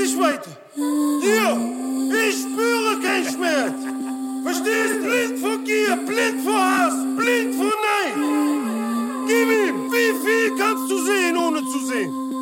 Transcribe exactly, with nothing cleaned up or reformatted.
nicht weiter. Hier, ich spüre keinen Schmerz. Verstehst? Blind vor Gier, blind vor Hass, blind vor Neid. Gib ihm, wie viel kannst du sehen, ohne zu sehen?